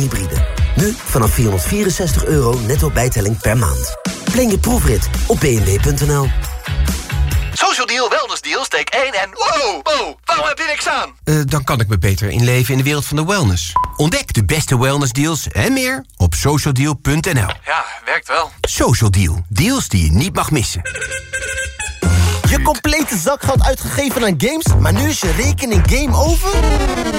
hybride. Nu vanaf €464 netto bijtelling per maand. Plan je proefrit op bmw.nl. Social Deal, Wellness Deal, steek 1 en... Wow, waarom heb je niks aan? Dan kan ik me beter inleven in de wereld van de wellness. Ontdek de beste wellnessdeals en meer op socialdeal.nl. Ja, werkt wel. Social Deal, deals die je niet mag missen. Je complete zakgeld uitgegeven aan games, maar nu is je rekening game over?